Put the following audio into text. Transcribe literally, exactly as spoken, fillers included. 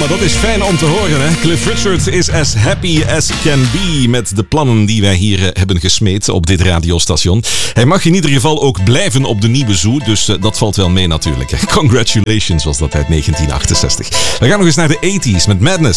dat is fijn om te horen. Hè? Cliff Richard is as happy as can be met de plannen die wij hier uh, hebben gesmeed op dit radiostation. Hij mag in ieder geval ook blijven op de nieuwe zoo, dus uh, dat valt wel mee natuurlijk. Congratulations was dat uit negentien achtenzestig. We gaan nog eens naar de tachtiger met Madness.